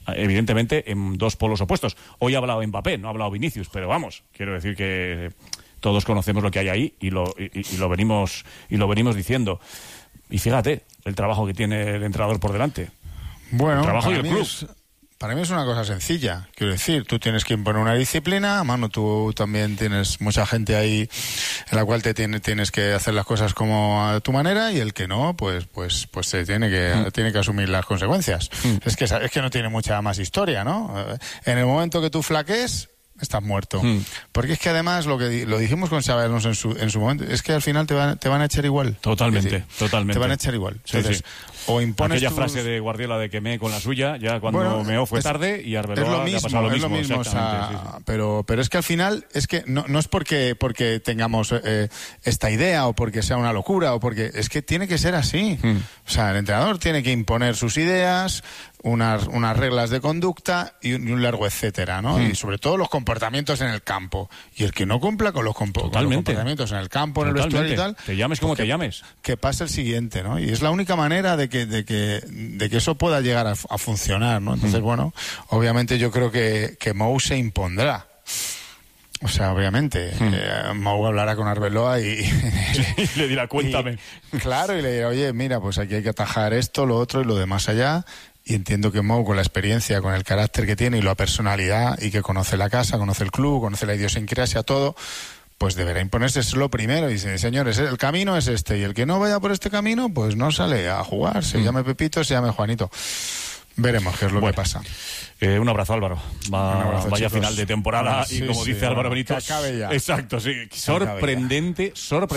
evidentemente en dos polos opuestos. Hoy ha hablado Mbappé, no ha hablado Vinicius, pero vamos, quiero decir que todos conocemos lo que hay ahí y lo venimos diciendo. Y fíjate el trabajo que tiene el entrenador por delante. Bueno, el trabajo y el club. Para mí es una cosa sencilla. Quiero decir, tú tienes que imponer una disciplina, Manu, tú también tienes mucha gente ahí en la cual tienes que hacer las cosas como a tu manera, y el que no, pues se tiene que asumir las consecuencias. Es que no tiene mucha más historia, ¿no? En el momento que tú flaquees, estás muerto. Porque es que además lo dijimos con Xabi Alonso en su momento, es que al final te van a echar igual. Totalmente. Te van a echar igual. Entonces, sí. O impones aquella frase de Guardiola de que meé con la suya, ya cuando meó fue tarde, y Arbeloa le ha pasado lo mismo. O sea, pero es que al final es que no es porque tengamos esta idea o porque sea una locura, o porque es que tiene que ser así. O sea, el entrenador tiene que imponer sus ideas, unas reglas de conducta y un largo etcétera, ¿no? Y sobre todo los comportamientos en el campo. Y el que no cumpla con los comportamientos en el campo, en el vestuario y tal, te llames como te llames, que pase el siguiente, ¿no? Y es la única manera de que eso pueda llegar a funcionar, ¿no? Entonces, bueno, obviamente yo creo que Mou se impondrá. O sea, obviamente, Mou hablará con Arbeloa y le dirá, cuéntame. Claro, y le dirá, oye, mira, pues aquí hay que atajar esto, lo otro y lo demás allá. Y entiendo que Mou, con la experiencia, con el carácter que tiene y la personalidad, y que conoce la casa, conoce el club, conoce la idiosincrasia, todo, pues deberá imponerse. Eso es lo primero. Y dice, señores, el camino es este, y el que no vaya por este camino, pues no sale a jugar. Se llame Pepito, se llame Juanito. Veremos qué es lo que pasa. Un abrazo, Álvaro. Vaya chicos. Final de temporada, y como dice Álvaro Benito, que acabe ya. Exacto, sí. Sorprendente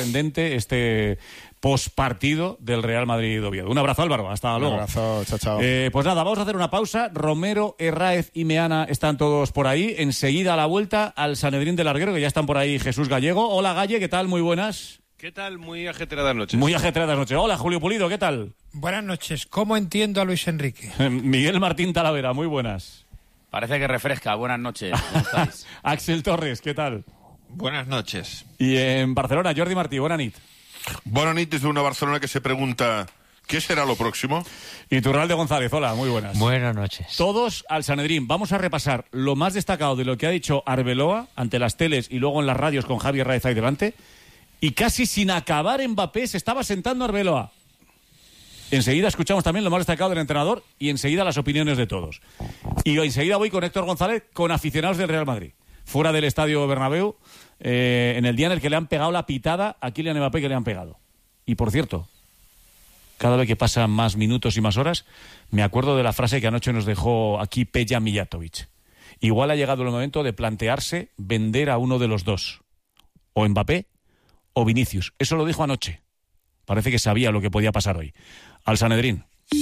este postpartido del Real Madrid Oviedo. Un abrazo, Álvaro. Hasta luego. Un abrazo, chao. Pues nada, vamos a hacer una pausa. Romero, Herráez y Meana están todos por ahí. Enseguida a la vuelta al Sanedrín del Larguero, que ya están por ahí Jesús Gallego. Hola, Galle, ¿qué tal? Muy buenas. ¿Qué tal? Muy ajetreadas noches. Muy ajetreadas noches. Hola, Julio Pulido, ¿qué tal? Buenas noches. ¿Cómo entiendo a Luis Enrique? Miguel Martín Talavera, muy buenas. Parece que refresca. Buenas noches. ¿Cómo estáis? Axel Torres, ¿qué tal? Buenas noches. Y en Barcelona, Jordi Martí, buena nit. Buena nit desde una Barcelona que se pregunta, ¿qué será lo próximo? Y Turralde González, hola, muy buenas. Buenas noches. Todos al Sanedrín. Vamos a repasar lo más destacado de lo que ha dicho Arbeloa ante las teles y luego en las radios con Javi Herráez ahí delante. Y casi sin acabar Mbappé se estaba sentando Arbeloa. Enseguida escuchamos también lo más destacado del entrenador y enseguida las opiniones de todos. Y enseguida voy con Héctor González, con aficionados del Real Madrid. Fuera del Estadio Bernabéu, en el día en el que le han pegado la pitada a Kylian Mbappé que le han pegado. Y por cierto, cada vez que pasan más minutos y más horas, me acuerdo de la frase que anoche nos dejó aquí Peja Mijatovic. Igual ha llegado el momento de plantearse vender a uno de los dos. O Mbappé o Vinicius. Eso lo dijo anoche. Parece que sabía lo que podía pasar hoy. Al Sanedrín.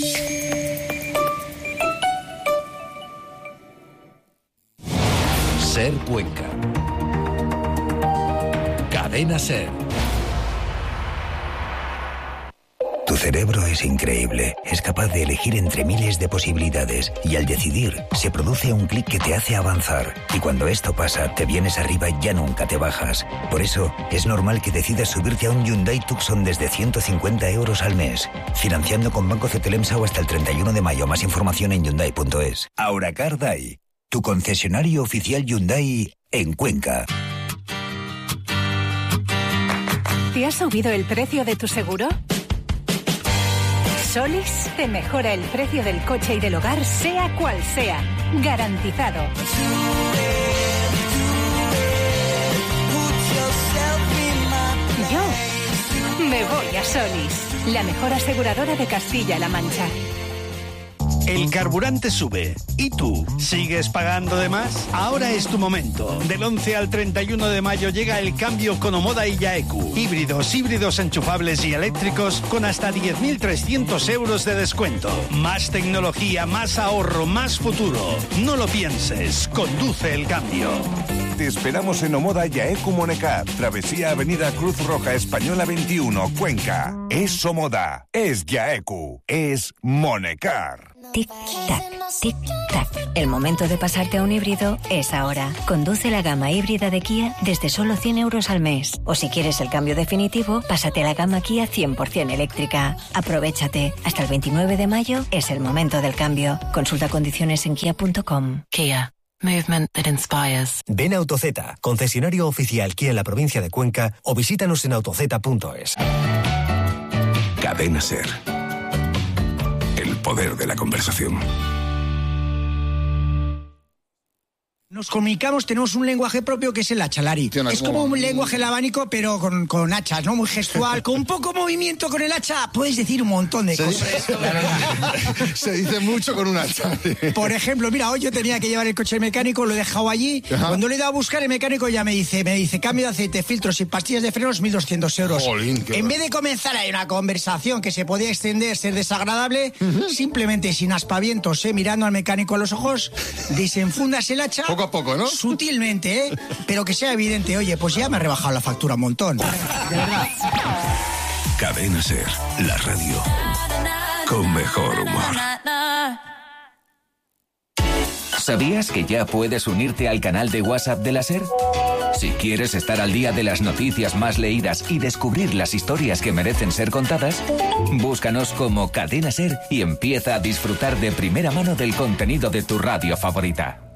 Ser Cuenca. Cadena Ser. Tu cerebro es increíble. Es capaz de elegir entre miles de posibilidades y al decidir se produce un clic que te hace avanzar. Y cuando esto pasa, te vienes arriba y ya nunca te bajas. Por eso, es normal que decidas subirte a un Hyundai Tucson desde 150 euros al mes. Financiando con Banco Cetelemsa hasta el 31 de mayo. Más información en Hyundai.es. Auracar Dai, tu concesionario oficial Hyundai en Cuenca. ¿Te ha subido el precio de tu seguro? Solis te mejora el precio del coche y del hogar, sea cual sea. Garantizado. Yo me voy a Solis, la mejor aseguradora de Castilla-La Mancha. El carburante sube. ¿Y tú? ¿Sigues pagando de más? Ahora es tu momento. Del 11 al 31 de mayo llega el cambio con Omoda y Yaeku. Híbridos enchufables y eléctricos con hasta 10.300 euros de descuento. Más tecnología, más ahorro, más futuro. No lo pienses. Conduce el cambio. Te esperamos en Omoda Yaeku Monecar. Travesía Avenida Cruz Roja Española 21, Cuenca. Es Omoda. Es Yaeku. Es Monecar. Tic-tac, tic-tac. El momento de pasarte a un híbrido es ahora. Conduce la gama híbrida de Kia desde solo 100 euros al mes. O si quieres el cambio definitivo, pásate a la gama Kia 100% eléctrica. Aprovéchate. Hasta el 29 de mayo es el momento del cambio. Consulta condiciones en kia.com. Kia. Movement that inspires. Ven a AutoZ, concesionario oficial Kia en la provincia de Cuenca, o visítanos en autoz.es. Cadena SER. El poder de la conversación. Nos comunicamos, tenemos un lenguaje propio que es el hachalari. Es como un lenguaje labánico, pero con hachas, ¿no? Muy gestual, con un poco movimiento con el hacha, puedes decir un montón de cosas. Se dice mucho con un hacha. Por ejemplo, mira, hoy yo tenía que llevar el coche al mecánico, lo he dejado allí. Ajá. Cuando le he ido a buscar, el mecánico ya me dice, cambio de aceite, filtros y pastillas de frenos, 1.200 euros. Jolín, en vez de comenzar ahí una conversación que se podía extender, ser desagradable, simplemente sin aspavientos, mirando al mecánico a los ojos, desenfundas el hacha. Poco a poco, ¿no? Sutilmente, pero que sea evidente. Oye, pues ya me ha rebajado la factura un montón. De verdad. Cadena SER, la radio con mejor humor. ¿Sabías que ya puedes unirte al canal de WhatsApp de la SER? Si quieres estar al día de las noticias más leídas y descubrir las historias que merecen ser contadas, búscanos como Cadena SER y empieza a disfrutar de primera mano del contenido de tu radio favorita.